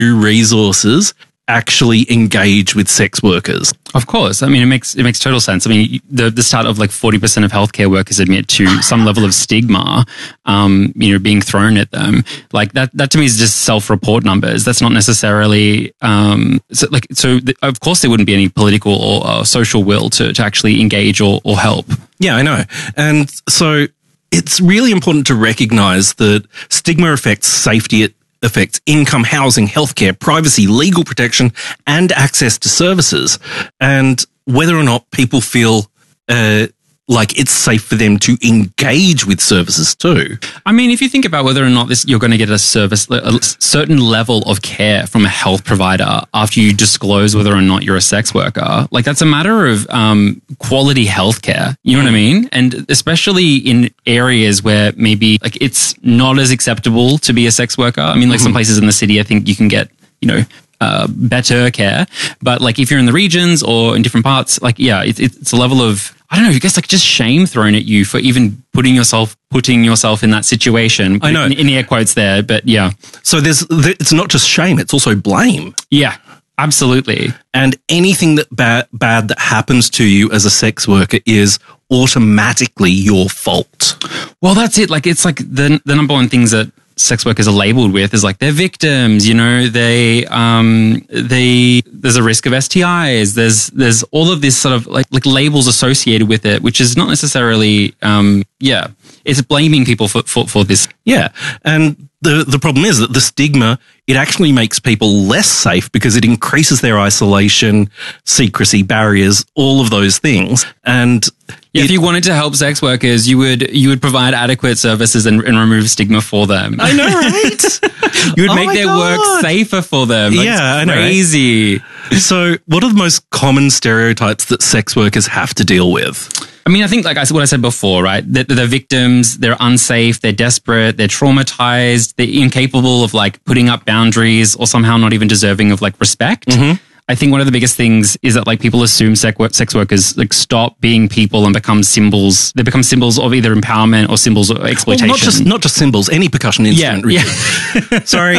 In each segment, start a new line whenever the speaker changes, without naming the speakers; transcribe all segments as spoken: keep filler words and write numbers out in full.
resources actually engage with sex workers.
Of course. I mean, it makes it makes total sense. I mean, the the start of like forty percent of healthcare workers admit to some level of stigma, um, you know, being thrown at them. Like that, that to me is just self-report numbers. That's not necessarily, um, so like, so th- of course there wouldn't be any political or uh, social will to, to actually engage or, or help.
Yeah, I know. And so it's really important to recognize that stigma affects safety, it affects income, housing, healthcare, privacy, legal protection, and access to services. And whether or not people feel uh, like it's safe for them to engage with services too.
I mean, if you think about whether or not this, you're going to get a service, a certain level of care from a health provider after you disclose whether or not you're a sex worker, like that's a matter of um, quality healthcare. You know what I mean? And especially in areas where maybe like it's not as acceptable to be a sex worker. I mean, like mm-hmm. some places in the city, I think you can get, you know, uh, better care. But like if you're in the regions or in different parts, like, yeah, it, it's a level of, I don't know, I guess like just shame thrown at you for even putting yourself, putting yourself in that situation.
I know.
In, in air quotes there, but yeah.
So there's, it's not just shame, it's also blame.
Yeah, absolutely.
And anything that bad, bad that happens to you as a sex worker is automatically your fault.
Well, that's it. Like, it's like the the number one things that sex workers are labeled with is like they're victims, you know, they, um, they, there's a risk of S T Is. There's, there's all of this sort of like, like labels associated with it, which is not necessarily, um, yeah, it's blaming people for, for, for this.
Yeah. And the, the problem is that the stigma, it actually makes people less safe because it increases their isolation, secrecy, barriers, all of those things. And
yeah,
it,
if you wanted to help sex workers, you would you would provide adequate services and, and remove stigma for them.
I know, right?
You would
Oh
make
my
their
God.
work safer for them. That's
Yeah, I know, right?
crazy.
So what are the most common stereotypes that sex workers have to deal with?
I mean, I think like I said, what I said before, right? That they're victims, they're unsafe, they're desperate, they're traumatized, they're incapable of like putting up boundaries or somehow not even deserving of like respect. Mm-hmm. I think one of the biggest things is that like people assume sex, work, sex workers like stop being people and become symbols. They become symbols of either empowerment or symbols of exploitation.
Well, not just not just symbols, any percussion instrument.
Yeah,
really.
yeah.
Sorry.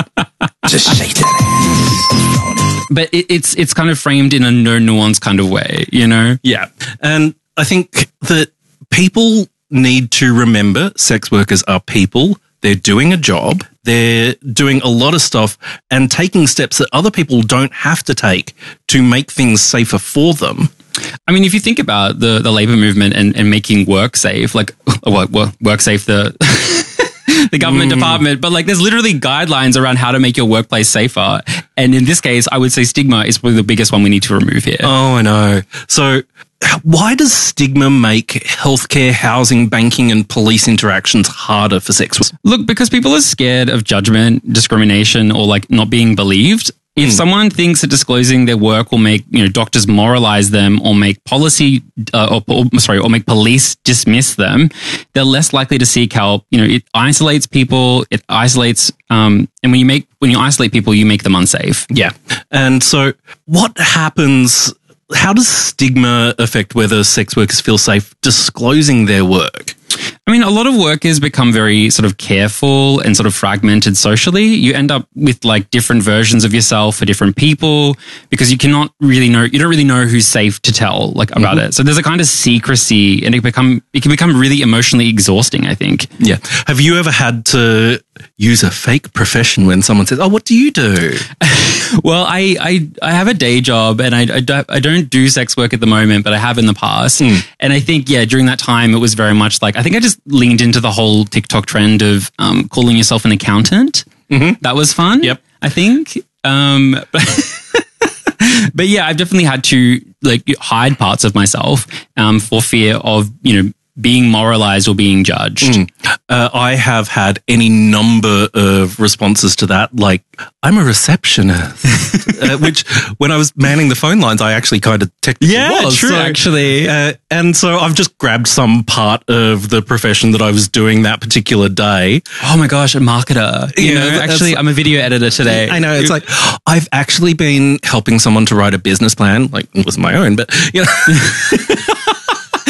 Just Satan.
But it, it's it's kind of framed in a no nuance kind of way, you know?
Yeah. And I think that people need to remember sex workers are people. They're doing a job. They're doing a lot of stuff and taking steps that other people don't have to take to make things safer for them.
I mean, if you think about the, the labor movement and, and making work safe, like work, work, work safe, the the government mm. department, but like there's literally guidelines around how to make your workplace safer. And in this case, I would say stigma is probably the biggest one we need to remove here.
Oh, I know. So why does stigma make healthcare, housing, banking, and police interactions harder for sex workers?
Look, because people are scared of judgment, discrimination, or like not being believed. If mm. someone thinks that disclosing their work will make, you know, doctors moralize them or make policy, uh, or, or sorry, or make police dismiss them, they're less likely to seek help. You know, it isolates people. It isolates, um, and when you make when you isolate people, you make them unsafe.
Yeah, and so what happens? How does stigma affect whether sex workers feel safe disclosing their work?
I mean, a lot of workers become very sort of careful and sort of fragmented socially. You end up with like different versions of yourself for different people because you cannot really know, you don't really know who's safe to tell like about mm-hmm. it. So there's a kind of secrecy and it become, it can become really emotionally exhausting, I think.
Yeah. Have you ever had to use a fake profession when someone says, oh, what do you do?
Well, I, I, I have a day job and I, I, don't, I don't do sex work at the moment, but I have in the past. Mm. And I think, yeah, during that time, it was very much like, I think I just leaned into the whole TikTok trend of um, calling yourself an accountant. Mm-hmm. That was fun.
Yep.
I think. Um, but, but yeah, I've definitely had to like hide parts of myself um, for fear of, you know, being moralized or being judged.
Mm. Uh, I have had any number of responses to that, like, I'm a receptionist, uh, which when I was manning the phone lines, I actually kind of technically
yeah,
was.
true,
so,
actually.
Uh, and so I've just grabbed some part of the profession that I was doing that particular day.
Oh my gosh, a marketer. You
yeah,
know, actually, I'm a video editor today.
I know. It's like, I've actually been helping someone to write a business plan, like it was my own, but, you know.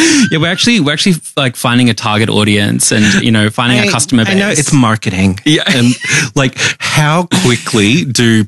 Yeah, we're actually we're actually like finding a target audience and you know finding
I,
a customer base.
I know it's marketing.
Yeah.
And like how quickly do